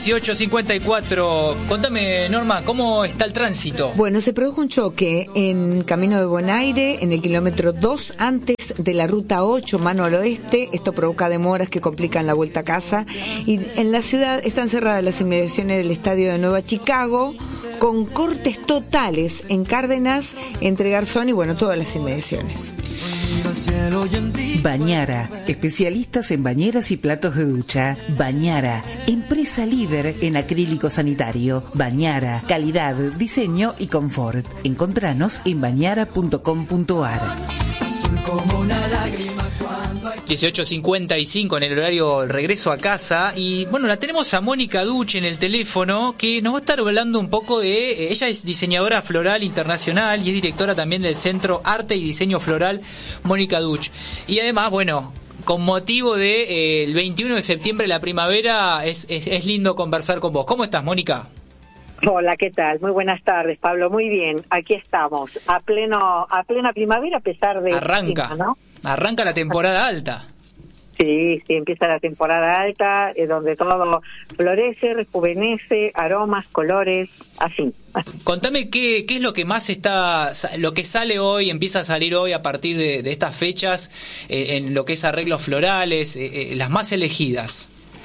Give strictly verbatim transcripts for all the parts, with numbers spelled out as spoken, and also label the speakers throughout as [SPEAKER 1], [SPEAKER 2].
[SPEAKER 1] dieciocho cincuenta y cuatro. Contame, Norma, ¿cómo está el tránsito?
[SPEAKER 2] Bueno, se produjo un choque en Camino de Bonaire, en el kilómetro dos, antes de la ruta ocho, mano al oeste. Esto provoca demoras que complican la vuelta a casa. Y en la ciudad están cerradas las inmediaciones del estadio de Nueva Chicago, con cortes totales en Cárdenas, entre Garzón y, bueno, todas las inmediaciones.
[SPEAKER 3] Bañara, especialistas en bañeras y platos de ducha. Bañara, empresa líder en acrílico sanitario. Bañara, calidad, diseño y confort. Encontranos en bañara punto com punto ar.
[SPEAKER 1] dieciocho cincuenta y cinco en el horario del regreso a casa. Y bueno, la tenemos a Mónica Duch en el teléfono, que nos va a estar hablando un poco de... Ella es diseñadora floral internacional y es directora también del Centro Arte y Diseño Floral Mónica Duch. Y además, bueno, con motivo del de, eh, veintiuno de septiembre, la primavera, es, es, es lindo conversar con vos. ¿Cómo estás, Mónica?
[SPEAKER 4] Hola, ¿qué tal? Muy buenas tardes, Pablo. Muy bien, aquí estamos, a pleno a plena primavera, a pesar de...
[SPEAKER 1] Arranca, clima, ¿no? Arranca la temporada alta.
[SPEAKER 4] Sí, sí, empieza la temporada alta, eh, donde todo florece, rejuvenece, aromas, colores, así.
[SPEAKER 1] Contame qué, qué es lo que más está, lo que sale hoy, empieza a salir hoy a partir de, de estas fechas, eh, en lo que es arreglos florales, eh, eh, las más elegidas.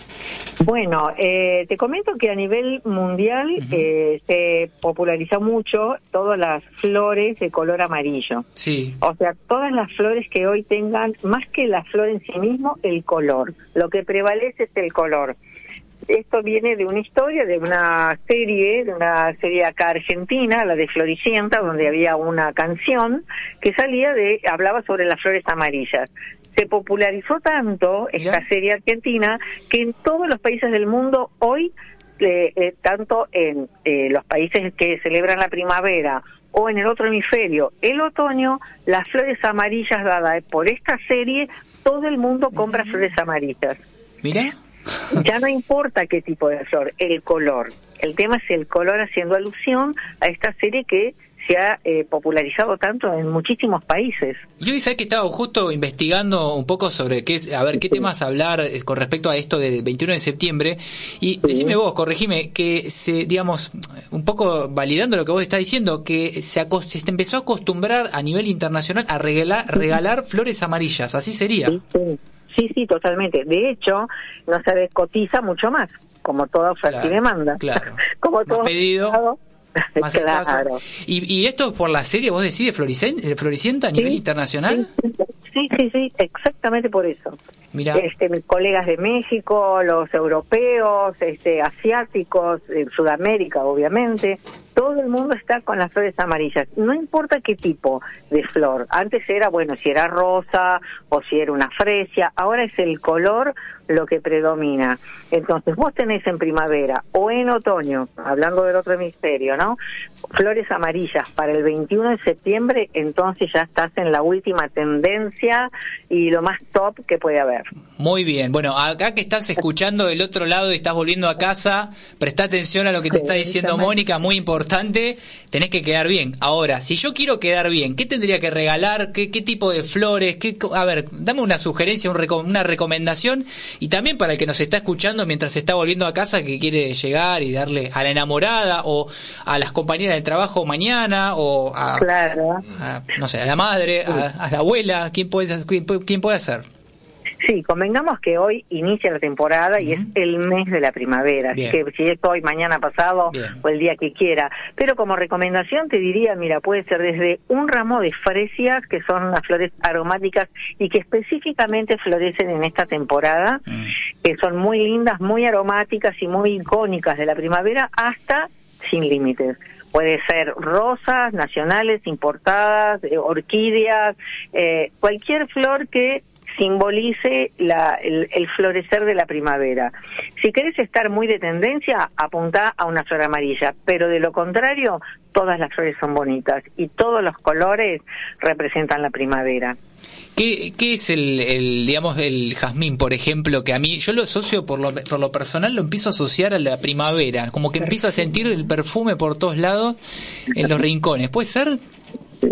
[SPEAKER 4] Bueno, eh, te comento que a nivel mundial uh-huh. eh, se popularizó mucho todas las flores de color amarillo.
[SPEAKER 1] Sí.
[SPEAKER 4] O sea, todas las flores que hoy tengan, más que la flor en sí mismo, el color. Lo que prevalece es el color. Esto viene de una historia, de una serie, de una serie acá argentina, la de Floricienta, donde había una canción que salía de, hablaba sobre las flores amarillas. Se popularizó tanto esta ¿Ya? serie argentina que en todos los países del mundo hoy, eh, eh, tanto en eh, los países que celebran la primavera o en el otro hemisferio, el otoño, las flores amarillas dadas por esta serie, todo el mundo compra uh-huh. flores amarillas.
[SPEAKER 1] Mira.
[SPEAKER 4] Ya no importa qué tipo de flor, el color. El tema es el color, haciendo alusión a esta serie que se ha eh, popularizado tanto en muchísimos países.
[SPEAKER 1] Yo sabés que estaba justo investigando un poco sobre qué es, a ver qué sí. temas hablar con respecto a esto del veintiuno de septiembre, y sí. decime vos, corregime, que se, digamos, un poco validando lo que vos estás diciendo, que se, acost- se empezó a acostumbrar a nivel internacional a regalar, regalar flores amarillas, así sería.
[SPEAKER 4] Sí, sí. Sí, sí, totalmente. De hecho, no se descotiza mucho más, como toda oferta claro, y demanda.
[SPEAKER 1] Claro.
[SPEAKER 4] Como
[SPEAKER 1] más
[SPEAKER 4] todo
[SPEAKER 1] pedido, más
[SPEAKER 4] claro.
[SPEAKER 1] ¿Y, ¿Y esto por la serie, vos decís, de Floricienta, Floricienta a nivel sí, internacional?
[SPEAKER 4] Sí, sí, sí, exactamente por eso.
[SPEAKER 1] Mirá.
[SPEAKER 4] Este, mis colegas de México, los europeos, este, asiáticos, de Sudamérica, obviamente, todo el mundo está con las flores amarillas. No importa qué tipo de flor. Antes era, bueno, si era rosa o si era una fresia. Ahora es el color lo que predomina. Entonces, vos tenés en primavera o en otoño, hablando del otro hemisferio, ¿no? Flores amarillas para el veintiuno de septiembre, entonces ya estás en la última tendencia y lo más top que puede haber.
[SPEAKER 1] Muy bien. Bueno, acá que estás escuchando del otro lado y estás volviendo a casa, presta atención a lo que te está diciendo Mónica, muy importante, tenés que quedar bien. Ahora, si yo quiero quedar bien, ¿qué tendría que regalar? ¿Qué, qué tipo de flores? ¿Qué, a ver, dame una sugerencia, un reco- una recomendación, y también para el que nos está escuchando mientras está volviendo a casa, que quiere llegar y darle a la enamorada o a las compañeras de trabajo mañana o a,
[SPEAKER 4] claro.
[SPEAKER 1] a no sé, a la madre, a, a la abuela, ¿quién puede, quién, quién puede hacer?
[SPEAKER 4] Sí, convengamos que hoy inicia la temporada y uh-huh. es el mes de la primavera, Bien. así que si es hoy, mañana, pasado Bien. o el día que quiera. Pero como recomendación te diría, mira, puede ser desde un ramo de fresias, que son unas flores aromáticas y que específicamente florecen en esta temporada, uh-huh. que son muy lindas, muy aromáticas y muy icónicas de la primavera, hasta sin límites. Puede ser rosas nacionales, importadas, eh, orquídeas, eh, cualquier flor que simbolice la, el, el florecer de la primavera. Si querés estar muy de tendencia, apuntá a una flor amarilla, pero de lo contrario, todas las flores son bonitas y todos los colores representan la primavera.
[SPEAKER 1] ¿Qué, qué es el, el, digamos, el jazmín, por ejemplo, que a mí, yo lo asocio por lo, por lo personal, lo empiezo a asociar a la primavera, como que empiezo a sentir el perfume por todos lados, en los rincones, ¿puede ser?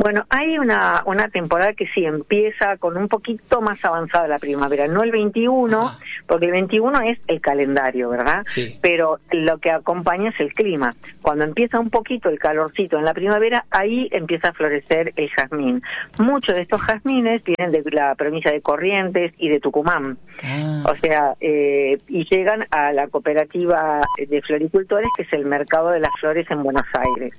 [SPEAKER 4] Bueno, hay una una temporada que sí empieza con un poquito más avanzada la primavera, no el veintiuno, ah. porque el veintiuno es el calendario, ¿verdad?
[SPEAKER 1] Sí.
[SPEAKER 4] Pero lo que acompaña es el clima. Cuando empieza un poquito el calorcito en la primavera, ahí empieza a florecer el jazmín. Muchos de estos jazmines vienen de la provincia de Corrientes y de Tucumán. Ah. O sea, eh, y llegan a la cooperativa de floricultores, que es el Mercado de las Flores en Buenos Aires.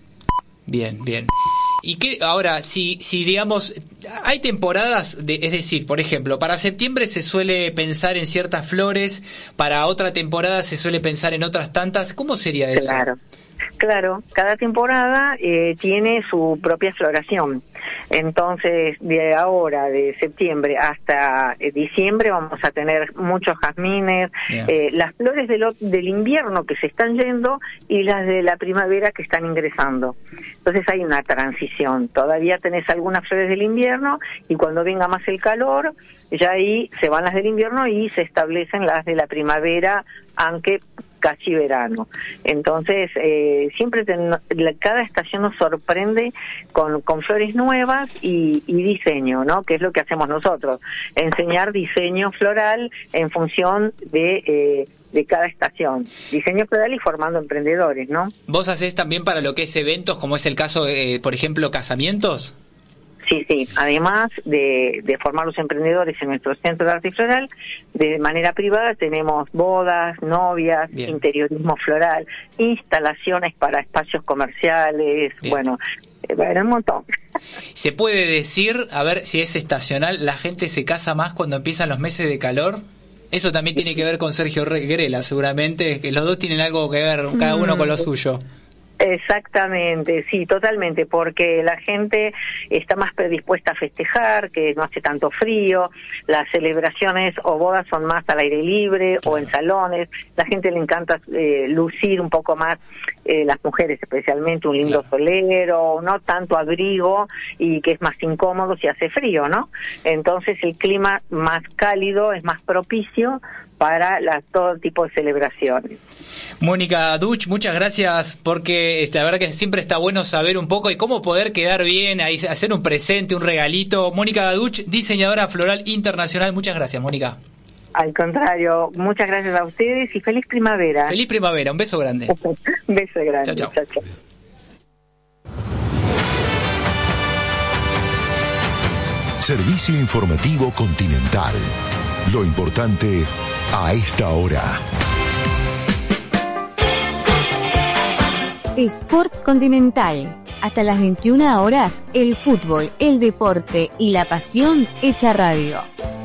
[SPEAKER 1] Bien, bien. Y que ahora, si, si digamos, hay temporadas, de, es decir, por ejemplo, para septiembre se suele pensar en ciertas flores, para otra temporada se suele pensar en otras tantas, ¿cómo sería eso?
[SPEAKER 4] Claro, claro, cada temporada eh, tiene su propia floración. Entonces, de ahora, de septiembre hasta eh, diciembre, vamos a tener muchos jazmines, yeah. eh, las flores del, del invierno que se están yendo y las de la primavera que están ingresando. Entonces hay una transición. Todavía tenés algunas flores del invierno y cuando venga más el calor, ya ahí se van las del invierno y se establecen las de la primavera, aunque casi verano. Entonces, eh, siempre ten, la, cada estación nos sorprende con, con flores nuevas y, y diseño, ¿no? Que es lo que hacemos nosotros, enseñar diseño floral en función de... Eh, de cada estación, diseño floral y formando emprendedores, ¿no?
[SPEAKER 1] ¿Vos hacés también para lo que es eventos, como es el caso de, por ejemplo, casamientos?
[SPEAKER 4] Sí, sí, además de, de formar los emprendedores en nuestro centro de arte floral, de manera privada tenemos bodas, novias, Bien. interiorismo floral, instalaciones para espacios comerciales, Bien. bueno, bueno, un montón.
[SPEAKER 1] ¿Se puede decir, a ver si es estacional, la gente se casa más cuando empiezan los meses de calor? Eso también tiene que ver con Sergio Grela, seguramente, que los dos tienen algo que ver, cada uno con lo suyo.
[SPEAKER 4] Exactamente, sí, totalmente, porque la gente está más predispuesta a festejar, que no hace tanto frío, las celebraciones o bodas son más al aire libre claro. o en salones, la gente le encanta eh, lucir un poco más, eh, las mujeres especialmente, un lindo claro. solero, no tanto abrigo y que es más incómodo si hace frío, ¿no? Entonces el clima más cálido es más propicio para la, todo tipo de celebraciones.
[SPEAKER 1] Mónica Duch, muchas gracias, porque este, la verdad que siempre está bueno saber un poco y cómo poder quedar bien, ahí, hacer un presente, un regalito. Mónica Duch, diseñadora floral internacional, muchas gracias, Mónica.
[SPEAKER 4] Al contrario, muchas gracias a ustedes y feliz primavera.
[SPEAKER 1] Feliz primavera, un beso grande.
[SPEAKER 4] Un beso grande.
[SPEAKER 1] Chao, chao.
[SPEAKER 4] Chao, chao.
[SPEAKER 5] Servicio informativo Continental. Lo importante a esta hora.
[SPEAKER 6] Sport Continental. Hasta las veintiuna horas, el fútbol, el deporte y la pasión hecha radio.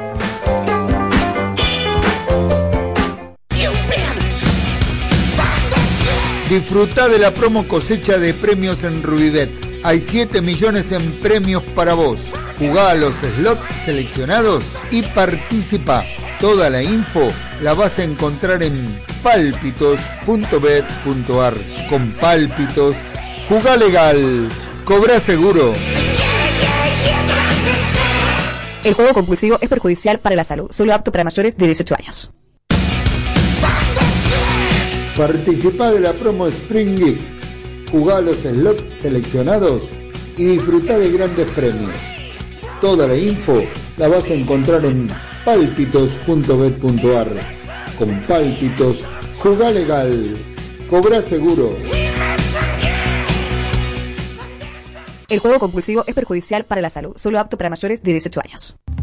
[SPEAKER 7] Disfruta de la promo cosecha de premios en Rubibet. Hay siete millones en premios para vos. Jugá a los slots seleccionados y participa. Toda la info la vas a encontrar en pálpitos punto bet punto ar. Con Pálpitos, jugá legal, cobrá seguro.
[SPEAKER 8] El juego compulsivo es perjudicial para la salud. Solo apto para mayores de dieciocho años.
[SPEAKER 7] Participá de la promo Spring Gift. Jugá a los slots seleccionados y disfrutá de grandes premios. Toda la info la vas a encontrar en pálpitos punto bet punto ar. Con Pálpitos, jugá legal, cobrá seguro.
[SPEAKER 8] El juego compulsivo es perjudicial para la salud. Solo apto para mayores de dieciocho años.